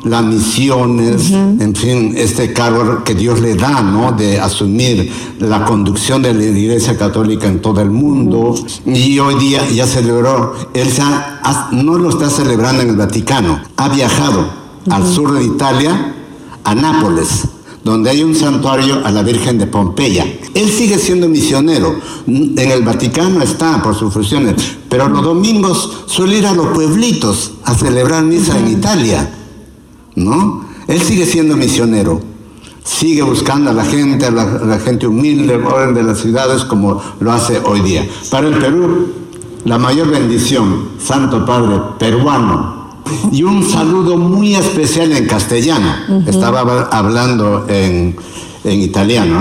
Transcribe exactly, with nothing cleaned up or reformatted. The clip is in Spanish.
las misiones, uh-huh. en fin, este cargo que Dios le da, ¿no? De asumir la conducción de la Iglesia Católica en todo el mundo. Uh-huh. Y hoy día ya celebró, él se ha, no lo está celebrando en el Vaticano, ha viajado uh-huh. al sur de Italia, a Nápoles, donde hay un santuario a la Virgen de Pompeya. Él sigue siendo misionero. En el Vaticano está por sus funciones, pero los domingos suele ir a los pueblitos a celebrar misa en Italia, ¿no? Él sigue siendo misionero. Sigue buscando a la gente, a la, a la gente humilde, de las ciudades, como lo hace hoy día. Para el Perú, la mayor bendición, Santo Padre peruano. Y un saludo muy especial en castellano. Uh-huh. Estaba hablando en, en italiano.